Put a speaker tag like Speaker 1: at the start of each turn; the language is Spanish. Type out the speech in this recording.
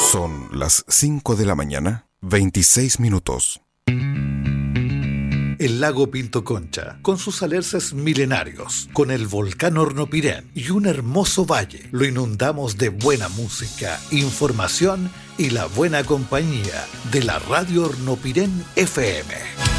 Speaker 1: Son las 5 de la mañana, 26 minutos.
Speaker 2: El lago Pinto Concha, con sus alerces milenarios, con el volcán Hornopirén y un hermoso valle, lo inundamos de buena música, información y la buena compañía de la Radio Hornopirén FM.